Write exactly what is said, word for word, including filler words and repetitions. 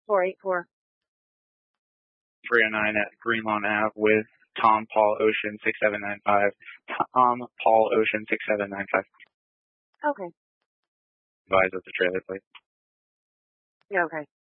four eight four. three oh nine at Greenlawn Ave with Tom Paul Ocean six seven nine five. Tom Paul Ocean six seven nine five. Okay. Advise of the trailer plate. Yeah, okay.